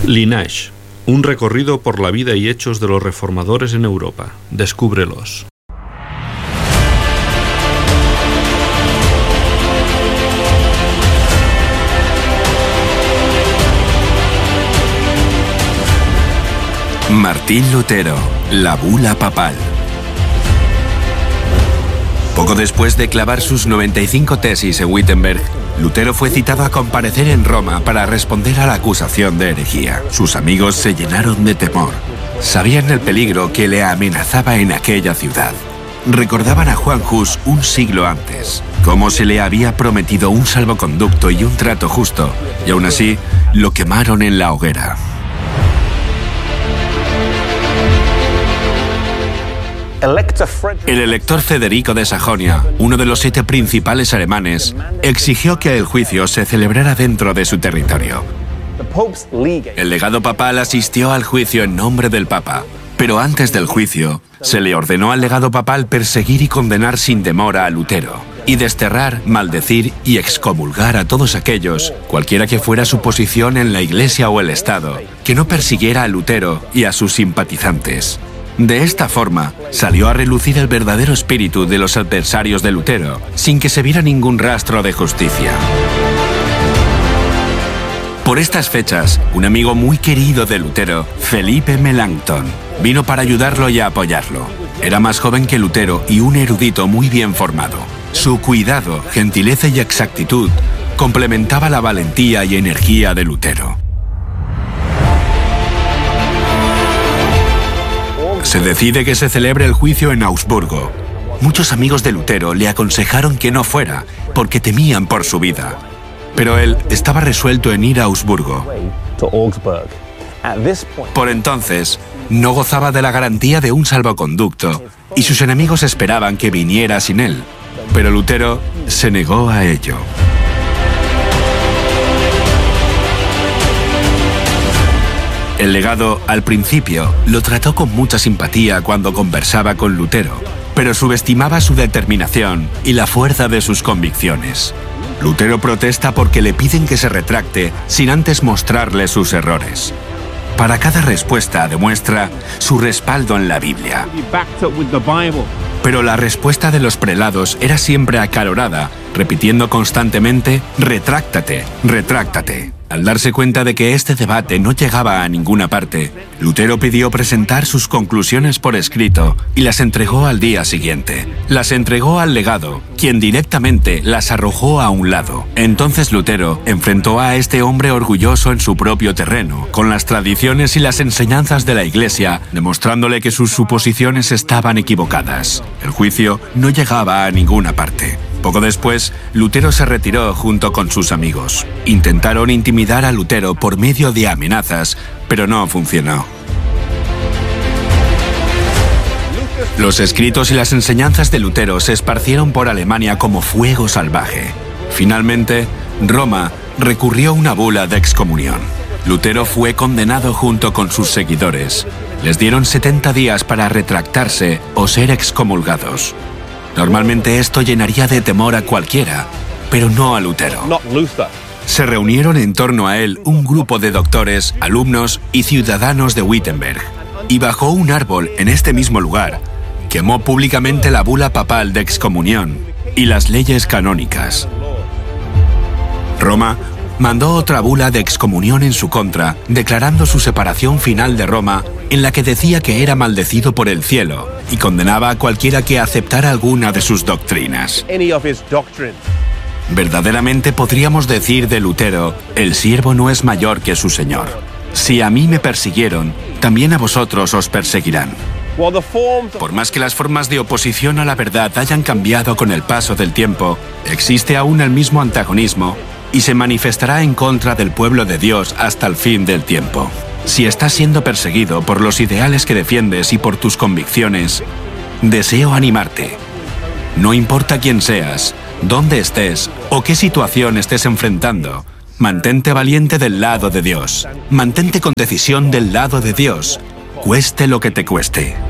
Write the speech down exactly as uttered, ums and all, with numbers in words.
Lineage, un recorrido por la vida y hechos de los reformadores en Europa. Descúbrelos. Martín Lutero, la bula papal. Poco después de clavar sus noventa y cinco tesis en Wittenberg, Lutero fue citado a comparecer en Roma para responder a la acusación de herejía. Sus amigos se llenaron de temor. Sabían el peligro que le amenazaba en aquella ciudad. Recordaban a Juan Hus un siglo antes, cómo se le había prometido un salvoconducto y un trato justo, y aún así lo quemaron en la hoguera. El elector Federico de Sajonia, uno de los siete principales alemanes, exigió que el juicio se celebrara dentro de su territorio. El legado papal asistió al juicio en nombre del Papa, pero antes del juicio, se le ordenó al legado papal perseguir y condenar sin demora a Lutero, y desterrar, maldecir y excomulgar a todos aquellos, cualquiera que fuera su posición en la Iglesia o el Estado, que no persiguiera a Lutero y a sus simpatizantes. De esta forma, salió a relucir el verdadero espíritu de los adversarios de Lutero, sin que se viera ningún rastro de justicia. Por estas fechas, un amigo muy querido de Lutero, Felipe Melanchthon, vino para ayudarlo y apoyarlo. Era más joven que Lutero y un erudito muy bien formado. Su cuidado, gentileza y exactitud complementaba la valentía y energía de Lutero. Se decide que se celebre el juicio en Augsburgo. Muchos amigos de Lutero le aconsejaron que no fuera, porque temían por su vida. Pero él estaba resuelto en ir a Augsburgo. Por entonces, no gozaba de la garantía de un salvoconducto, y sus enemigos esperaban que viniera sin él. Pero Lutero se negó a ello. El legado, al principio, lo trató con mucha simpatía cuando conversaba con Lutero, pero subestimaba su determinación y la fuerza de sus convicciones. Lutero protesta porque le piden que se retracte sin antes mostrarle sus errores. Para cada respuesta demuestra su respaldo en la Biblia. Pero la respuesta de los prelados era siempre acalorada, repitiendo constantemente: «Retráctate, retráctate». Al darse cuenta de que este debate no llegaba a ninguna parte, Lutero pidió presentar sus conclusiones por escrito y las entregó al día siguiente. Las entregó al legado, quien directamente las arrojó a un lado. Entonces Lutero enfrentó a este hombre orgulloso en su propio terreno, con las tradiciones y las enseñanzas de la Iglesia, demostrándole que sus suposiciones estaban equivocadas. El juicio no llegaba a ninguna parte. Poco después, Lutero se retiró junto con sus amigos. Intentaron intimidar a Lutero por medio de amenazas, pero no funcionó. Los escritos y las enseñanzas de Lutero se esparcieron por Alemania como fuego salvaje. Finalmente, Roma recurrió a una bula de excomunión. Lutero fue condenado junto con sus seguidores. Les dieron setenta días para retractarse o ser excomulgados. Normalmente esto llenaría de temor a cualquiera, pero no a Lutero. Se reunieron en torno a él un grupo de doctores, alumnos y ciudadanos de Wittenberg, y bajo un árbol en este mismo lugar, quemó públicamente la bula papal de excomunión y las leyes canónicas. Roma mandó otra bula de excomunión en su contra, declarando su separación final de Roma, en la que decía que era maldecido por el cielo y condenaba a cualquiera que aceptara alguna de sus doctrinas. Verdaderamente podríamos decir de Lutero: el siervo no es mayor que su señor. Si a mí me persiguieron, también a vosotros os perseguirán. Por más que las formas de oposición a la verdad hayan cambiado con el paso del tiempo, existe aún el mismo antagonismo y se manifestará en contra del pueblo de Dios hasta el fin del tiempo. Si estás siendo perseguido por los ideales que defiendes y por tus convicciones, deseo animarte. No importa quién seas, dónde estés o qué situación estés enfrentando, mantente valiente del lado de Dios. Mantente con decisión del lado de Dios, cueste lo que te cueste.